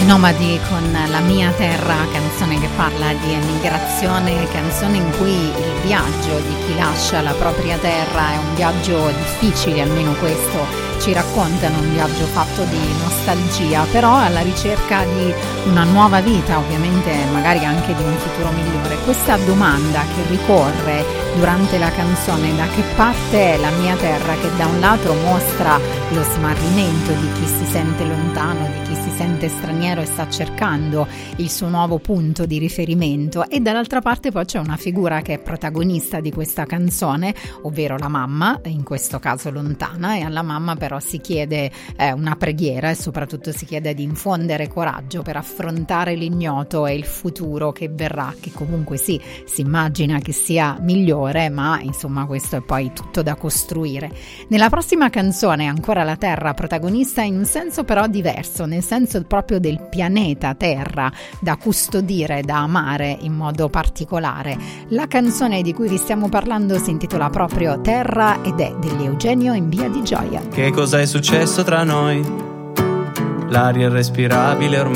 Nomadi con La mia terra, canzone che parla di emigrazione, canzone in cui il viaggio di chi lascia la propria terra è un viaggio difficile, almeno questo ci raccontano, un viaggio fatto di nostalgia, però alla ricerca di una nuova vita, ovviamente magari anche di un futuro migliore. Questa domanda che ricorre durante la canzone, da che parte è la mia terra, che da un lato mostra lo smarrimento di chi si sente lontano, di chi si sente straniero e sta cercando il suo nuovo punto di riferimento, e dall'altra parte poi c'è una figura che è protagonista di questa canzone, ovvero la mamma, in questo caso lontana, e alla mamma però si chiede una preghiera e soprattutto si chiede di infondere coraggio per affrontare l'ignoto e il futuro che verrà, che comunque sì, si immagina che sia migliore, ma insomma questo è poi tutto da costruire. Nella prossima canzone ancora la terra protagonista, in un senso però diverso, nel senso proprio del pianeta Terra da custodire, da amare in modo particolare. La canzone di cui vi stiamo parlando si intitola proprio Terra ed è degli Eugenio in Via di Gioia. Che cosa è successo tra noi? L'aria è respirabile ormai.